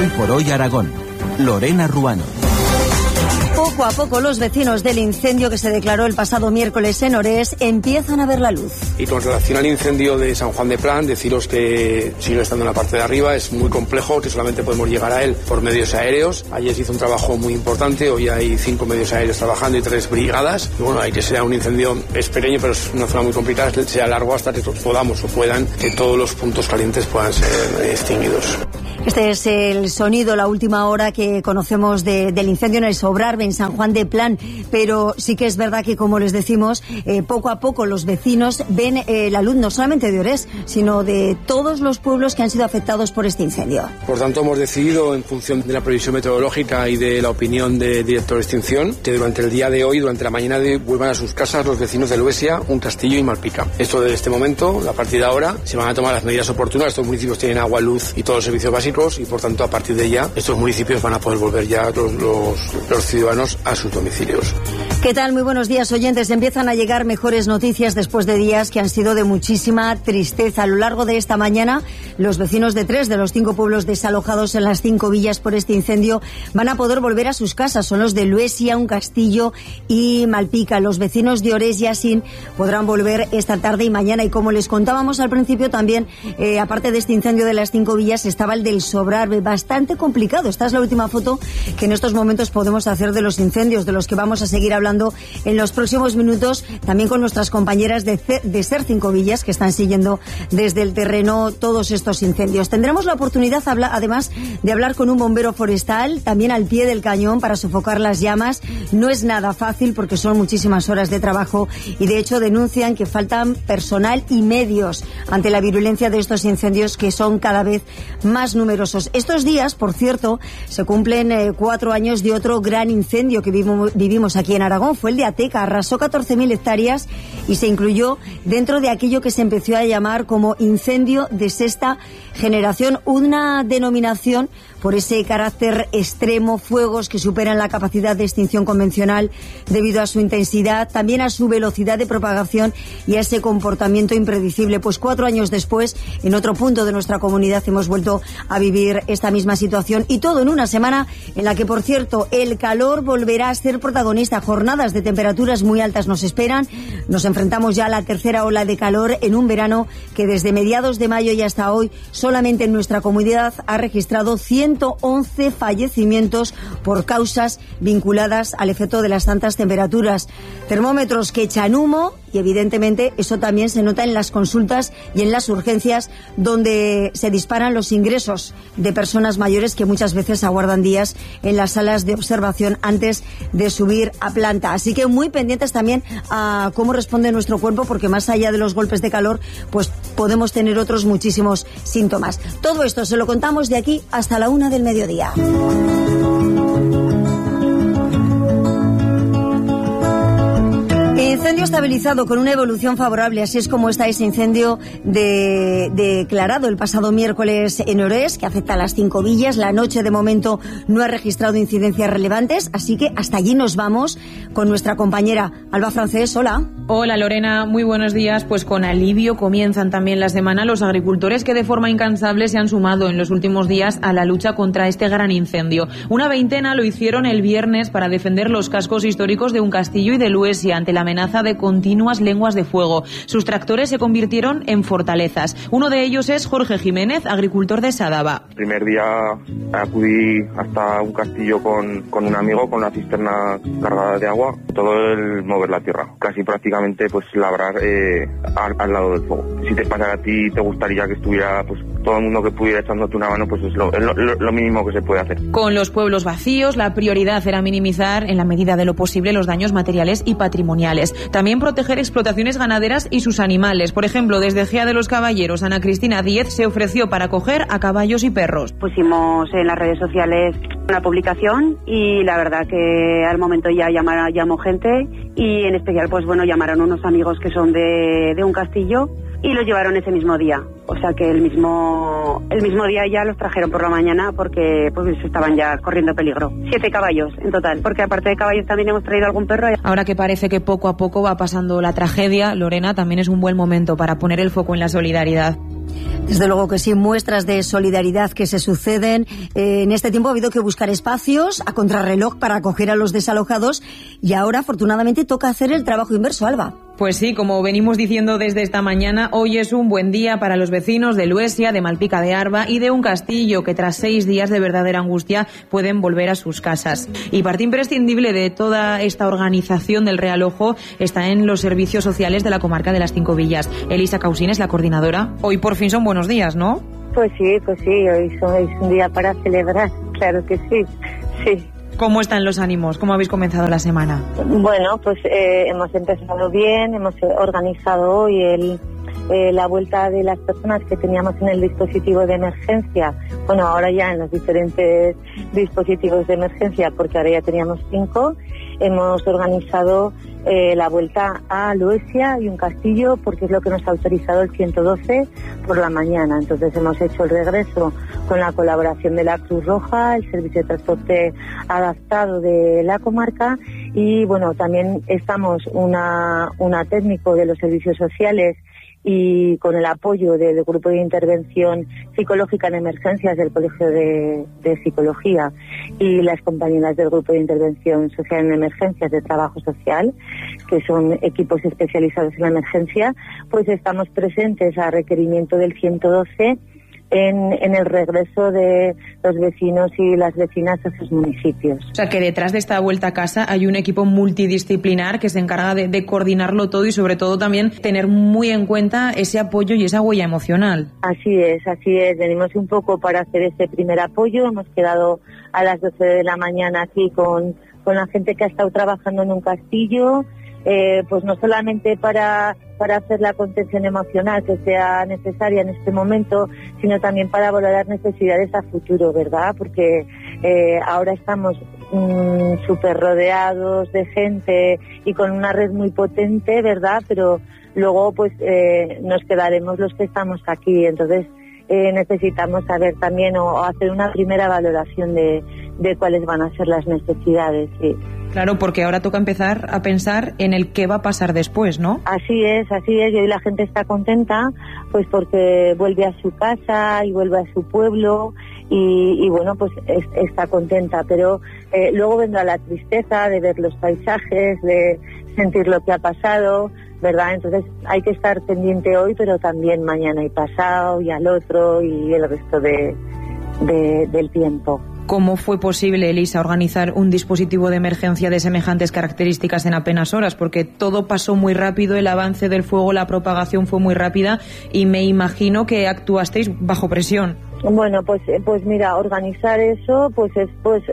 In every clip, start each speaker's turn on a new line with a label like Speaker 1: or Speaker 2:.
Speaker 1: Hoy por Hoy Aragón. Lorena Ruano.
Speaker 2: Poco a poco los vecinos del incendio que se declaró el pasado miércoles en Orés empiezan a ver la luz.
Speaker 3: Y con relación al incendio de San Juan de Plán, deciros que sigue estando en la parte de arriba, es muy complejo, que solamente podemos llegar a él por medios aéreos. Ayer se hizo un trabajo muy importante, hoy hay 5 medios aéreos trabajando y 3 brigadas. Y bueno, hay que sea un incendio, es pequeño, pero es una zona muy complicada, sea largo hasta que podamos o puedan, que todos los puntos calientes puedan ser extinguidos.
Speaker 2: Este es el sonido, la última hora que conocemos del incendio en el Sobrarbe, en San Juan de Plán, pero sí que es verdad que, como les decimos, poco a poco los vecinos ven la luz no solamente de Orés, sino de todos los pueblos que han sido afectados por este incendio.
Speaker 3: Por tanto, hemos decidido, en función de la previsión meteorológica y de la opinión del director de extinción, que durante el día de hoy, durante la mañana de hoy, vuelvan a sus casas los vecinos de Luesia, Un Castillo y Malpica. Esto desde este momento, a partir de ahora, se van a tomar las medidas oportunas. Estos municipios tienen agua, luz y todos los servicios básicos, y por tanto a partir de ya estos municipios van a poder volver ya los ciudadanos a sus domicilios.
Speaker 2: ¿Qué tal? Muy buenos días, oyentes. Empiezan a llegar mejores noticias después de días que han sido de muchísima tristeza. A lo largo de esta mañana, los vecinos de 3 de los 5 pueblos desalojados en las 5 villas por este incendio van a poder volver a sus casas. Son los de Luesia, Un Castillo y Malpica. Los vecinos de Orés y Asín podrán volver esta tarde y mañana. Y como les contábamos al principio, también, aparte de este incendio de las 5 villas, estaba el del Sobrarbe, bastante complicado. Esta es la última foto que en estos momentos podemos hacer de los incendios, de los que vamos a seguir hablando en los próximos minutos, también con nuestras compañeras de SER 5 Villas, que están siguiendo desde el terreno todos estos incendios. Tendremos la oportunidad, además, de hablar con un bombero forestal, también al pie del cañón, para sofocar las llamas. No es nada fácil porque son muchísimas horas de trabajo y, de hecho, denuncian que faltan personal y medios ante la virulencia de estos incendios, que son cada vez más numerosos. Estos días, por cierto, se cumplen 4 años de otro gran incendio que vivimos aquí en Aragón. Fue el de Ateca, arrasó 14.000 hectáreas y se incluyó dentro de aquello que se empezó a llamar como incendio de sexta generación, una denominación por ese carácter extremo, fuegos que superan la capacidad de extinción convencional debido a su intensidad, también a su velocidad de propagación y a ese comportamiento impredecible. Pues 4 años después, en otro punto de nuestra comunidad, hemos vuelto a vivir esta misma situación, y todo en una semana en la que, por cierto, el calor volverá a ser protagonista. Jornadas de temperaturas muy altas nos esperan. Nos enfrentamos ya a la tercera ola de calor en un verano que desde mediados de mayo y hasta hoy solamente en nuestra comunidad ha registrado 111 fallecimientos por causas vinculadas al efecto de las altas temperaturas. Termómetros que echan humo, y evidentemente eso también se nota en las consultas y en las urgencias, donde se disparan los ingresos de personas mayores que muchas veces aguardan días en las salas de observación antes de subir a planta. Así que muy pendientes también a cómo responde nuestro cuerpo, porque más allá de los golpes de calor, pues podemos tener otros muchísimos síntomas. Todo esto se lo contamos de aquí hasta la 1 del mediodía. Incendio estabilizado con una evolución favorable, así es como está ese incendio declarado el pasado miércoles en Orés, que afecta a las 5 villas. La noche, de momento, no ha registrado incidencias relevantes, así que hasta allí nos vamos con nuestra compañera Alba Francés. Hola.
Speaker 4: Hola, Lorena, muy buenos días. Pues con alivio comienzan también la semana los agricultores que de forma incansable se han sumado en los últimos días a la lucha contra este gran incendio. Una veintena lo hicieron el viernes para defender los cascos históricos de Un Castillo y de Luesia ante la amenaza de continuas lenguas de fuego. Sus tractores se convirtieron en fortalezas. Uno de ellos es Jorge Jiménez, agricultor de Sadaba.
Speaker 5: El primer día acudí hasta Un Castillo con un amigo, con la cisterna cargada de agua, todo el mover la tierra, casi prácticamente pues labrar al lado del fuego. Si te pasa a ti, te gustaría que estuviera pues todo el mundo que pudiera echándote una mano, pues es lo mínimo que se puede hacer. Con los pueblos vacíos, la prioridad era minimizar en la medida de lo posible los daños materiales y patrimoniales. También proteger explotaciones ganaderas y sus animales. Por ejemplo, desde Gea de los Caballeros, Ana Cristina Díez se ofreció para acoger a caballos y perros.
Speaker 6: Pusimos en las redes sociales una publicación y la verdad que al momento ya llamó gente y en especial pues bueno, llamaron unos amigos que son de Un Castillo y los llevaron ese mismo día. O sea que el mismo día ya los trajeron por la mañana porque pues estaban ya corriendo peligro. 7 caballos en total, porque aparte de caballos también hemos traído algún perro.
Speaker 4: Ahora que parece que poco a poco va pasando la tragedia, Lorena, también es un buen momento para poner el foco en la solidaridad.
Speaker 2: Desde luego que sí, muestras de solidaridad que se suceden. En este tiempo ha habido que buscar espacios a contrarreloj para acoger a los desalojados y ahora, afortunadamente, toca hacer el trabajo inverso, Alba.
Speaker 4: Pues sí, como venimos diciendo desde esta mañana, hoy es un buen día para los vecinos de Luesia, de Malpica de Arba y de Un Castillo, que tras 6 días de verdadera angustia pueden volver a sus casas. Y parte imprescindible de toda esta organización del realojo está en los servicios sociales de la comarca de las 5 Villas. Elisa Causín es la coordinadora. Hoy por fin son buenos días, ¿no?
Speaker 7: Pues sí, hoy es un día para celebrar, claro que sí.
Speaker 4: ¿Cómo están los ánimos? ¿Cómo habéis comenzado la semana?
Speaker 7: Bueno, pues hemos empezado bien, hemos organizado hoy la vuelta de las personas que teníamos en el dispositivo de emergencia. Bueno, ahora ya en los diferentes dispositivos de emergencia, porque ahora ya teníamos 5, hemos organizado la vuelta a Luesia y Un Castillo, porque es lo que nos ha autorizado el 112 por la mañana. Entonces hemos hecho el regreso con la colaboración de la Cruz Roja, el servicio de transporte adaptado de la comarca, y bueno, también estamos una técnico de los servicios sociales y con el apoyo del Grupo de Intervención Psicológica en Emergencias del Colegio de Psicología y las compañeras del Grupo de Intervención Social en Emergencias de Trabajo Social, que son equipos especializados en la emergencia, pues estamos presentes a requerimiento del 112 en el regreso de los vecinos y las vecinas a sus municipios.
Speaker 4: O sea, que detrás de esta vuelta a casa hay un equipo multidisciplinar que se encarga de coordinarlo todo y sobre todo también tener muy en cuenta ese apoyo y esa huella emocional.
Speaker 7: Así es. Venimos un poco para hacer ese primer apoyo. Hemos quedado a las 12 de la mañana aquí con la gente que ha estado trabajando en Un Castillo, pues no solamente para hacer la contención emocional que sea necesaria en este momento, sino también para valorar necesidades a futuro, ¿verdad? Porque ahora estamos súper rodeados de gente y con una red muy potente, ¿verdad? Pero luego pues nos quedaremos los que estamos aquí, entonces necesitamos saber también o hacer una primera valoración de cuáles van a ser las necesidades, sí.
Speaker 4: Claro, porque ahora toca empezar a pensar en el qué va a pasar después, ¿no?
Speaker 7: Así es, y hoy la gente está contenta, pues porque vuelve a su casa y vuelve a su pueblo y bueno, pues está contenta, pero luego vendrá la tristeza de ver los paisajes, de sentir lo que ha pasado, ¿verdad? Entonces hay que estar pendiente hoy, pero también mañana y pasado y al otro y el resto del tiempo.
Speaker 4: ¿Cómo fue posible, Elisa, organizar un dispositivo de emergencia de semejantes características en apenas horas? Porque todo pasó muy rápido, el avance del fuego, la propagación fue muy rápida y me imagino que actuasteis bajo presión.
Speaker 7: Bueno, pues mira, organizar eso pues es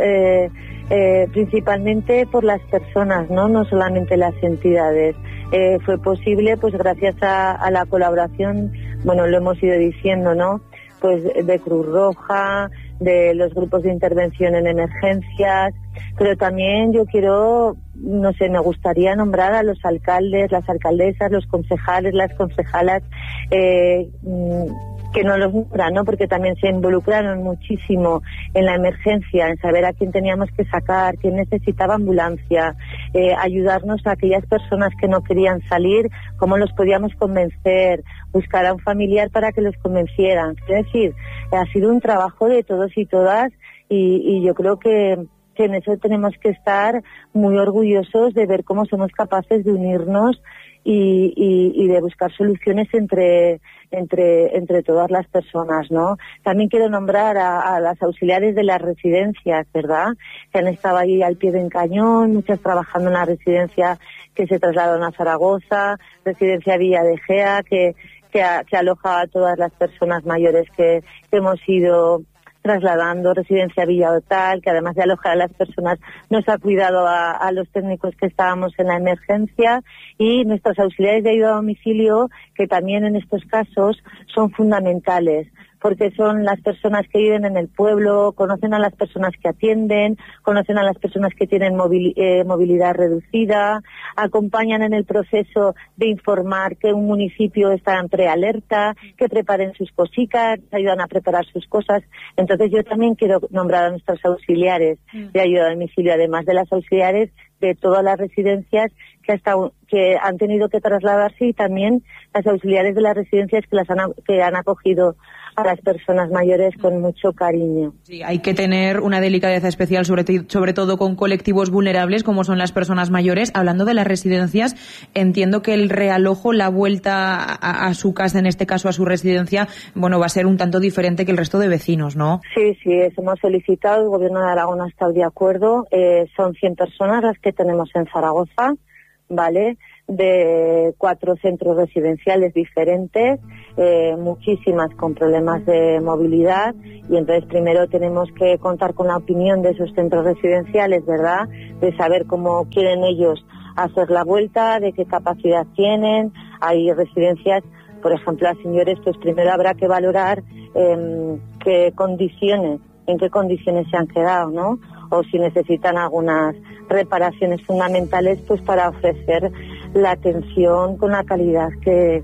Speaker 7: principalmente por las personas, no solamente las entidades. Fue posible pues gracias a la colaboración, bueno, lo hemos ido diciendo, ¿no? Pues de Cruz Roja, de los grupos de intervención en emergencias, pero también yo quiero, no sé, me gustaría nombrar a los alcaldes, las alcaldesas, los concejales, las concejalas, que no los nombran, ¿no? Porque también se involucraron muchísimo en la emergencia, en saber a quién teníamos que sacar, quién necesitaba ambulancia, ayudarnos a aquellas personas que no querían salir, cómo los podíamos convencer, buscar a un familiar para que los convencieran. Es decir, ha sido un trabajo de todos y todas y yo creo que en eso tenemos que estar muy orgullosos de ver cómo somos capaces de unirnos y de buscar soluciones entre todas las personas, ¿no? También quiero nombrar a las auxiliares de las residencias, ¿verdad? Que han estado ahí al pie del cañón, muchas trabajando en la residencia que se trasladaron a Zaragoza, residencia Villa de Gea, que aloja a todas las personas mayores que hemos ido trasladando, residencia Villa Otal, que además de alojar a las personas nos ha cuidado a los técnicos que estábamos en la emergencia, y nuestros auxiliares de ayuda a domicilio, que también en estos casos son fundamentales, porque son las personas que viven en el pueblo, conocen a las personas que atienden, conocen a las personas que tienen movilidad reducida, acompañan en el proceso de informar que un municipio está en prealerta, que preparen sus cositas, ayudan a preparar sus cosas. Entonces yo también quiero nombrar a nuestros auxiliares de ayuda a domicilio, además de las auxiliares de todas las residencias que han tenido que trasladarse, y también las auxiliares de las residencias que han acogido a las personas mayores con mucho cariño.
Speaker 4: Sí, hay que tener una delicadeza especial, sobre todo con colectivos vulnerables como son las personas mayores. Hablando de las residencias, entiendo que el realojo, la vuelta a su casa, en este caso a su residencia, va a ser un tanto diferente que el resto de vecinos, ¿no?
Speaker 7: Sí, eso hemos solicitado, el Gobierno de Aragón ha estado de acuerdo. Son 100 personas las que tenemos en Zaragoza, ¿vale?, de 4 centros residenciales diferentes, muchísimas con problemas de movilidad, y entonces primero tenemos que contar con la opinión de esos centros residenciales, ¿verdad?, de saber cómo quieren ellos hacer la vuelta, de qué capacidad tienen. Hay residencias, por ejemplo, a señores, pues primero habrá que valorar en qué condiciones se han quedado, ¿no?, o si necesitan algunas reparaciones fundamentales, pues para ofrecer la atención con la calidad que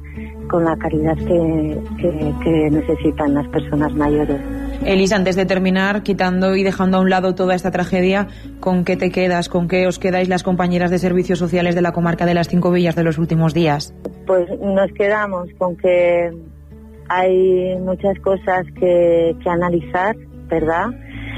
Speaker 7: necesitan las personas mayores.
Speaker 4: Elisa, antes de terminar, quitando y dejando a un lado toda esta tragedia, ¿con qué te quedas? ¿Con qué os quedáis las compañeras de servicios sociales de la comarca de las 5 Villas de los últimos días?
Speaker 7: Pues nos quedamos con que hay muchas cosas que analizar, ¿verdad?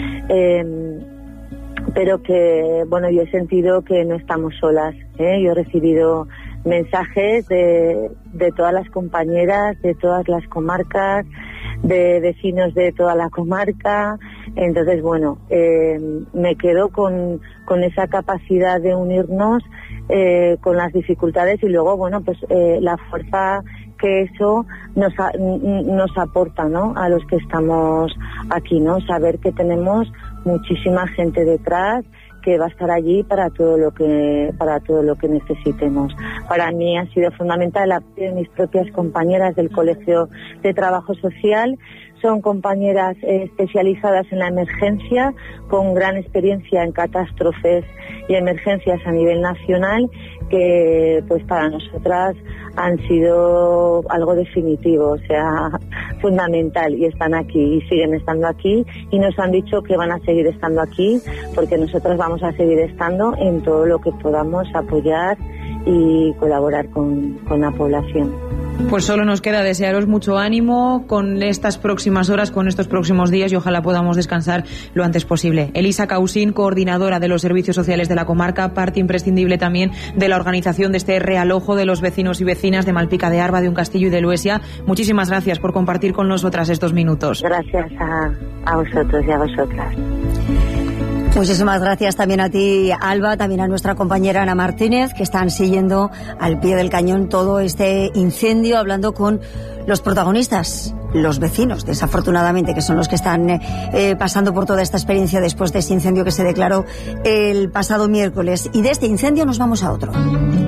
Speaker 7: Pero que, yo he sentido que no estamos solas, ¿eh? Yo he recibido mensajes de todas las compañeras, de todas las comarcas, de vecinos de toda la comarca. Entonces, me quedo con esa capacidad de unirnos con las dificultades, y luego, la fuerza que eso nos aporta, ¿no?, a los que estamos aquí, ¿no? Saber que tenemos muchísima gente detrás que va a estar allí para todo lo que necesitemos. Para mí ha sido fundamental el apoyo de mis propias compañeras del Colegio de Trabajo Social. Son compañeras especializadas en la emergencia, con gran experiencia en catástrofes y emergencias a nivel nacional, que pues para nosotras han sido algo definitivo, o sea, fundamental, y están aquí y siguen estando aquí, y nos han dicho que van a seguir estando aquí, porque nosotros vamos a seguir estando en todo lo que podamos apoyar y colaborar con la población.
Speaker 4: Pues solo nos queda desearos mucho ánimo con estas próximas horas, con estos próximos días, y ojalá podamos descansar lo antes posible. Elisa Causín, coordinadora de los servicios sociales de la comarca, parte imprescindible también de la organización de este realojo de los vecinos y vecinas de Malpica de Arba, de Uncastillo y de Luesia. Muchísimas gracias por compartir con nosotras estos minutos.
Speaker 7: Gracias a vosotros y a vosotras.
Speaker 2: Muchísimas gracias también a ti, Alba, también a nuestra compañera Ana Martínez, que están siguiendo al pie del cañón todo este incendio, hablando con los protagonistas, los vecinos, desafortunadamente, que son los que están pasando por toda esta experiencia después de ese incendio que se declaró el pasado miércoles. Y de este incendio nos vamos a otro.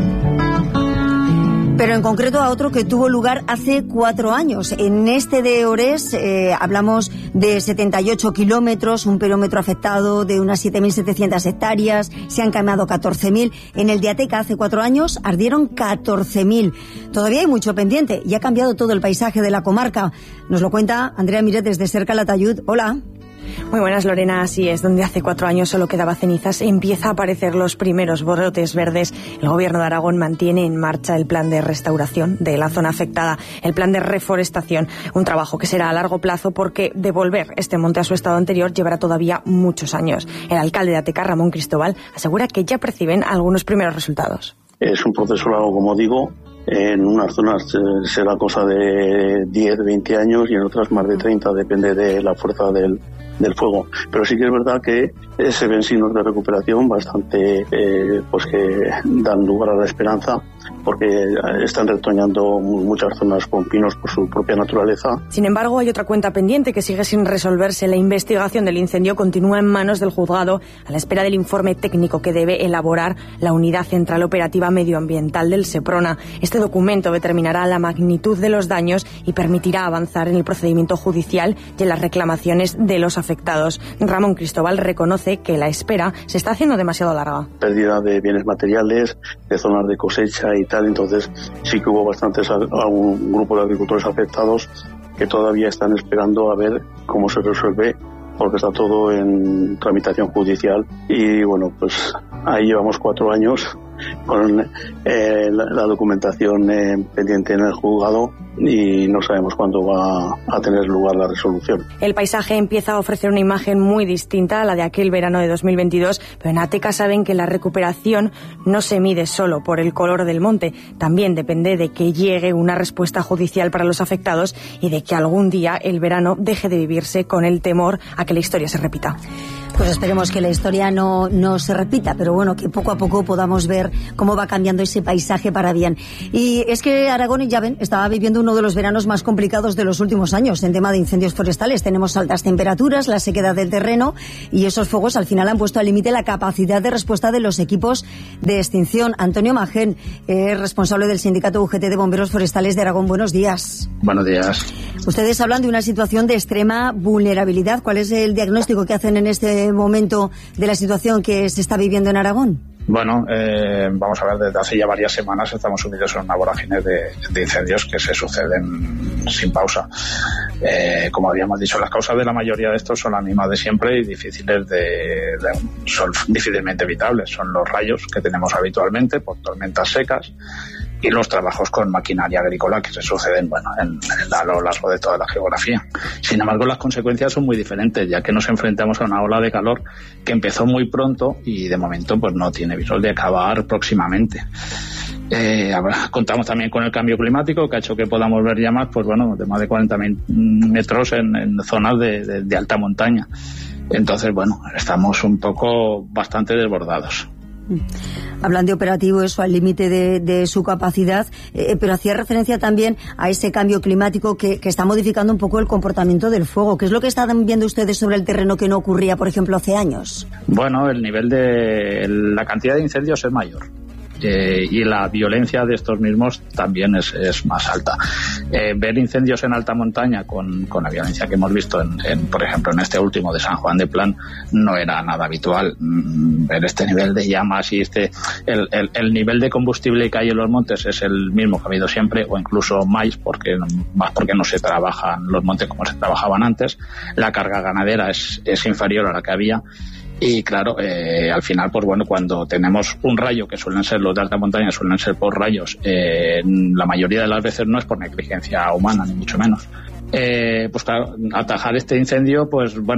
Speaker 2: Pero en concreto a otro que tuvo lugar hace 4 años. En este de Ores hablamos de 78 kilómetros, un perímetro afectado de unas 7.700 hectáreas, se han quemado 14.000. En el de Ateca hace 4 años ardieron 14.000. Todavía hay mucho pendiente y ha cambiado todo el paisaje de la comarca. Nos lo cuenta Andrea Miret desde Cerca Latayud. Hola.
Speaker 8: Muy buenas, Lorena. Así es, donde hace 4 años solo quedaba cenizas, empieza a aparecer los primeros brotes verdes. El Gobierno de Aragón mantiene en marcha el plan de restauración de la zona afectada, el plan de reforestación, un trabajo que será a largo plazo porque devolver este monte a su estado anterior llevará todavía muchos años. El alcalde de Ateca, Ramón Cristóbal, asegura que ya perciben algunos primeros resultados.
Speaker 9: Es un proceso largo, como digo. En unas zonas será cosa de 10, 20 años y en otras más de 30, depende de la fuerza del fuego. Pero sí que es verdad que se ven signos de recuperación bastante pues que dan lugar a la esperanza, porque están retoñando muchas zonas con pinos por su propia naturaleza.
Speaker 8: Sin embargo, hay otra cuenta pendiente que sigue sin resolverse. La investigación del incendio continúa en manos del juzgado a la espera del informe técnico que debe elaborar la Unidad Central Operativa Medioambiental del Seprona. Este documento determinará la magnitud de los daños y permitirá avanzar en el procedimiento judicial y en las reclamaciones de los afectados. Ramón Cristóbal reconoce que la espera se está haciendo demasiado larga.
Speaker 9: Pérdida de bienes materiales, de zonas de cosecha y tal, entonces sí que hubo algún grupo de agricultores afectados que todavía están esperando a ver cómo se resuelve porque está todo en tramitación judicial y bueno, pues ahí llevamos 4 años con la documentación pendiente en el juzgado y no sabemos cuándo va a tener lugar la resolución.
Speaker 8: El paisaje empieza a ofrecer una imagen muy distinta a la de aquel verano de 2022, pero en Ateca saben que la recuperación no se mide solo por el color del monte, también depende de que llegue una respuesta judicial para los afectados y de que algún día el verano deje de vivirse con el temor a que la historia se repita.
Speaker 2: Pues esperemos que la historia no se repita, pero bueno, que poco a poco podamos ver cómo va cambiando ese paisaje para bien. Y es que Aragón, ya ven, estaba viviendo uno de los veranos más complicados de los últimos años en tema de incendios forestales. Tenemos altas temperaturas, la sequedad del terreno y esos fuegos al final han puesto al límite la capacidad de respuesta de los equipos de extinción. Antonio Magén, responsable del sindicato UGT de Bomberos Forestales de Aragón. Buenos días.
Speaker 10: Buenos días.
Speaker 2: Ustedes hablan de una situación de extrema vulnerabilidad. ¿Cuál es el diagnóstico que hacen en este momento de la situación que se está viviendo en Aragón?
Speaker 10: Bueno, vamos a ver, desde hace ya varias semanas estamos sumidos en una vorágine de incendios que se suceden sin pausa. Como habíamos dicho, las causas de la mayoría de estos son las mismas de siempre y son difícilmente evitables. Son los rayos que tenemos habitualmente por tormentas secas y los trabajos con maquinaria agrícola que se suceden a lo largo de toda la geografía. Sin embargo, las consecuencias son muy diferentes, ya que nos enfrentamos a una ola de calor que empezó muy pronto y de momento pues no tiene visor de acabar próximamente. Contamos también con el cambio climático que ha hecho que podamos ver llamas de más de 40 metros en zonas de alta montaña. Entonces, estamos bastante desbordados.
Speaker 2: Hablan de operativo, eso al límite de su capacidad, pero hacía referencia también a ese cambio climático que está modificando un poco el comportamiento del fuego. ¿Qué es lo que están viendo ustedes sobre el terreno que no ocurría, por ejemplo, hace años?
Speaker 10: Bueno, el nivel la cantidad de incendios es mayor. Y la violencia de estos mismos también es más alta. Ver incendios en alta montaña con la violencia que hemos visto por ejemplo en este último de San Juan de Plan no era nada habitual. Ver este nivel de llamas y el nivel de combustible que hay en los montes es el mismo que ha habido siempre o incluso más porque no se trabajan los montes como se trabajaban antes. La carga ganadera es inferior a la que había. Y claro, al final, cuando tenemos un rayo, que suelen ser los de alta montaña, suelen ser por rayos, la mayoría de las veces no es por negligencia humana, ni mucho menos. Claro, atajar este incendio,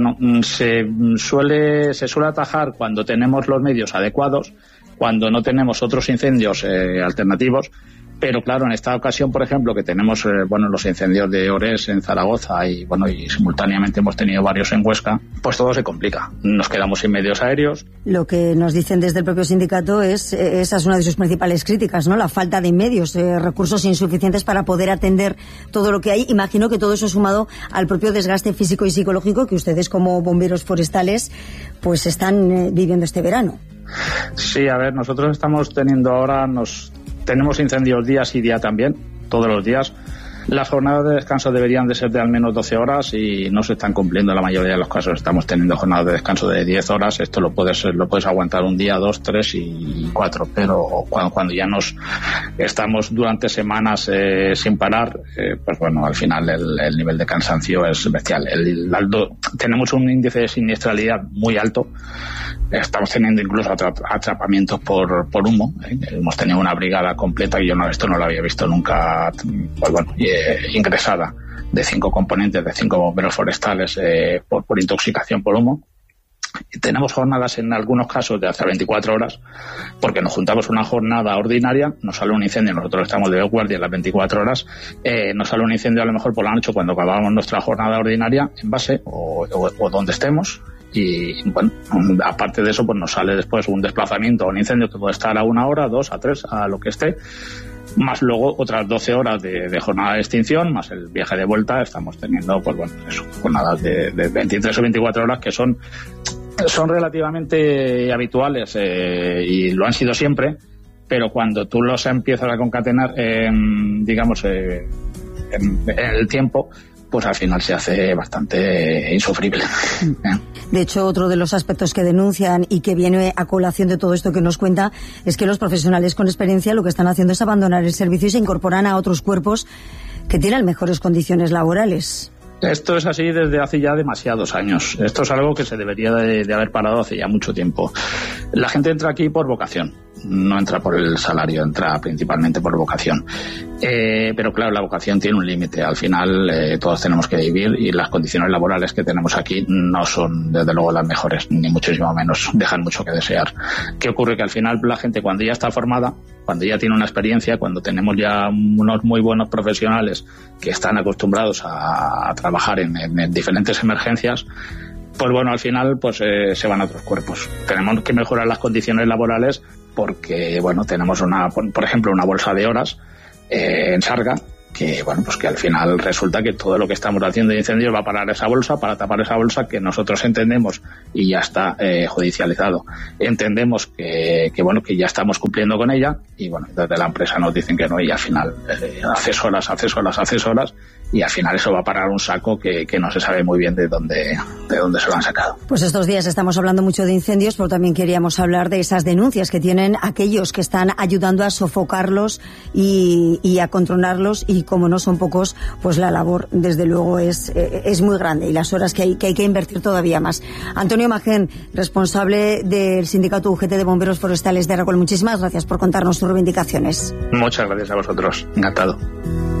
Speaker 10: se suele atajar cuando tenemos los medios adecuados, cuando no tenemos otros incendios alternativos. Pero claro, en esta ocasión, por ejemplo, que tenemos los incendios de Ores en Zaragoza y simultáneamente hemos tenido varios en Huesca, pues todo se complica. Nos quedamos sin medios aéreos.
Speaker 2: Lo que nos dicen desde el propio sindicato esa es una de sus principales críticas, ¿no? La falta de medios, recursos insuficientes para poder atender todo lo que hay. Imagino que todo eso sumado al propio desgaste físico y psicológico que ustedes como bomberos forestales pues están viviendo este verano.
Speaker 10: Sí, a ver, nosotros estamos teniendo ahora tenemos incendios día sí día también, todos los días. Las jornadas de descanso deberían de ser de al menos 12 horas y no se están cumpliendo en la mayoría de los casos. Estamos teniendo jornadas de descanso de 10 horas. Esto lo puedes aguantar un día, 2, 3 y 4. Pero cuando ya estamos durante semanas sin parar, al final el nivel de cansancio es bestial. Tenemos un índice de siniestralidad muy alto. Estamos teniendo incluso atrapamientos por humo. Hemos tenido una brigada completa y esto no lo había visto nunca. Ingresada de 5 componentes, de 5 bomberos forestales por intoxicación por humo. Y tenemos jornadas en algunos casos de hasta 24 horas, porque nos juntamos una jornada ordinaria, nos sale un incendio, nosotros estamos de guardia las 24 horas, nos sale un incendio a lo mejor por la noche cuando acabamos nuestra jornada ordinaria en base o donde estemos. Y aparte de eso, nos sale después un desplazamiento o un incendio que puede estar a 1 hora, 2, a 3, a lo que esté, más luego otras 12 horas de jornada de extinción, más el viaje de vuelta. Estamos teniendo jornadas de 23 o 24 horas que son relativamente habituales y lo han sido siempre, pero cuando tú los empiezas a concatenar en el tiempo, pues al final se hace bastante insufrible.
Speaker 2: De hecho, otro de los aspectos que denuncian y que viene a colación de todo esto que nos cuenta es que los profesionales con experiencia lo que están haciendo es abandonar el servicio y se incorporan a otros cuerpos que tienen mejores condiciones laborales.
Speaker 10: Esto es así desde hace ya demasiados años. Esto es algo que se debería de haber parado hace ya mucho tiempo. La gente entra aquí por vocación, no entra por el salario, entra principalmente por vocación. Pero claro, la vocación tiene un límite. Al final todos tenemos que vivir y las condiciones laborales que tenemos aquí no son desde luego las mejores, ni muchísimo menos. Dejan mucho que desear. ¿Qué ocurre? Que al final la gente, cuando ya está formada, cuando ya tiene una experiencia, cuando tenemos ya unos muy buenos profesionales que están acostumbrados a trabajar en diferentes emergencias, pues bueno, al final pues se van a otros cuerpos. Tenemos que mejorar las condiciones laborales porque, bueno, tenemos por ejemplo, una bolsa de horas en Sarga, que bueno, pues que al final resulta que todo lo que estamos haciendo de incendios va a parar esa bolsa, para tapar esa bolsa, que nosotros entendemos y ya está judicializado. Entendemos que bueno, que ya estamos cumpliendo con ella, y bueno, desde la empresa nos dicen que no, y al final haces horas, y al final eso va a parar un saco que no se sabe muy bien de dónde se lo han sacado.
Speaker 2: Pues estos días estamos hablando mucho de incendios, pero también queríamos hablar de esas denuncias que tienen aquellos que están ayudando a sofocarlos y a controlarlos, y como no son pocos, pues la labor desde luego es muy grande, y las horas que hay que invertir todavía más. Antonio Magén, responsable del sindicato UGT de Bomberos Forestales de Aragón, muchísimas gracias por contarnos sus reivindicaciones.
Speaker 10: Muchas gracias a vosotros, encantado.